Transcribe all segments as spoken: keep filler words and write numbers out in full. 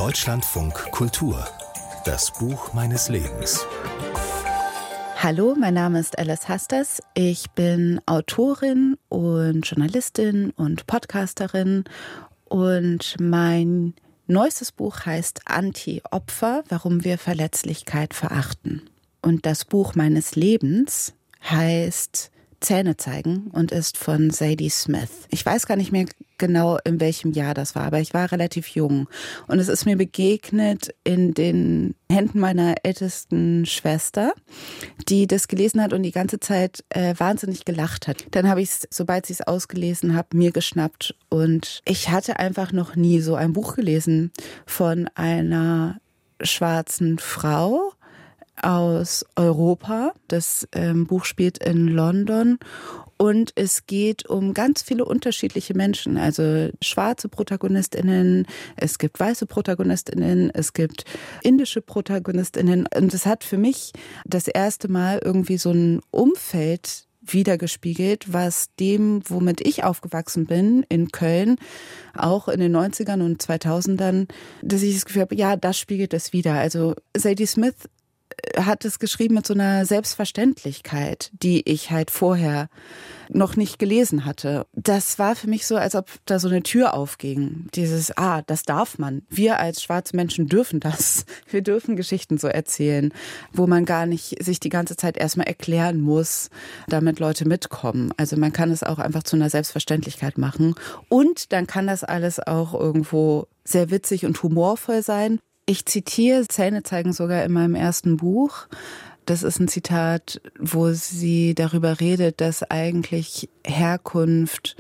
Deutschlandfunk Kultur. Das Buch meines Lebens. Hallo, mein Name ist Alice Hasters. Ich bin Autorin und Journalistin und Podcasterin. Und mein neuestes Buch heißt Anti-Opfer, warum wir Verletzlichkeit verachten. Und das Buch meines Lebens heißt Zähne zeigen und ist von Zadie Smith. Ich weiß gar nicht mehr genau, in welchem Jahr das war, aber ich war relativ jung. Und es ist mir begegnet in den Händen meiner ältesten Schwester, die das gelesen hat und die ganze Zeit äh, wahnsinnig gelacht hat. Dann habe ich es, sobald sie es ausgelesen habe, mir geschnappt. Und ich hatte einfach noch nie so ein Buch gelesen von einer schwarzen Frau aus Europa. Das ähm, Buch spielt in London und es geht um ganz viele unterschiedliche Menschen, also schwarze ProtagonistInnen, es gibt weiße ProtagonistInnen, es gibt indische ProtagonistInnen und es hat für mich das erste Mal irgendwie so ein Umfeld wiedergespiegelt, was dem, womit ich aufgewachsen bin, in Köln, auch in den neunzigern und zweitausendern, dass ich das Gefühl habe, ja, das spiegelt es wieder. Also Zadie Smith hat es geschrieben mit so einer Selbstverständlichkeit, die ich halt vorher noch nicht gelesen hatte. Das war für mich so, als ob da so eine Tür aufging. Dieses, ah, das darf man. Wir als schwarze Menschen dürfen das. Wir dürfen Geschichten so erzählen, wo man gar nicht sich die ganze Zeit erstmal erklären muss, damit Leute mitkommen. Also man kann es auch einfach zu einer Selbstverständlichkeit machen. Und dann kann das alles auch irgendwo sehr witzig und humorvoll sein. Ich zitiere Zähne zeigen sogar in meinem ersten Buch. Das ist ein Zitat, wo sie darüber redet, dass eigentlich Herkunft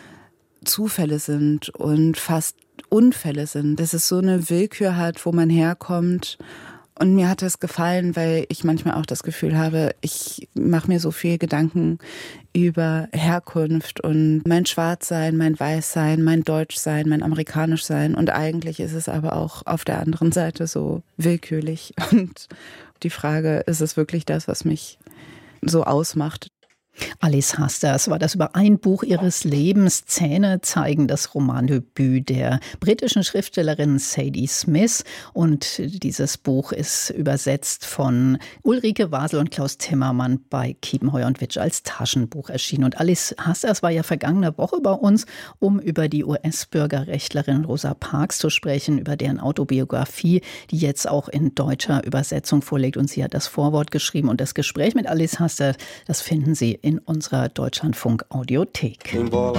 Zufälle sind und fast Unfälle sind. Dass es so eine Willkür hat, wo man herkommt. Und mir hat das gefallen, weil ich manchmal auch das Gefühl habe, ich mache mir so viel Gedanken über Herkunft und mein Schwarzsein, mein Weißsein, mein Deutschsein, mein Amerikanischsein. Und eigentlich ist es aber auch auf der anderen Seite so willkürlich. Und die Frage, ist es wirklich das, was mich so ausmacht? Alice Hasters war das über ein Buch ihres Lebens. Zähne zeigen, das Romandebüt der britischen Schriftstellerin Zadie Smith. Und dieses Buch ist übersetzt von Ulrike Wasel und Klaus Timmermann bei Kiepenheuer und Witsch als Taschenbuch erschienen. Und Alice Hasters war ja vergangene Woche bei uns, um über die U S-Bürgerrechtlerin Rosa Parks zu sprechen, über deren Autobiografie, die jetzt auch in deutscher Übersetzung vorliegt. Und sie hat das Vorwort geschrieben. Und das Gespräch mit Alice Hasters, das finden Sie in unserer Deutschlandfunk-Audiothek.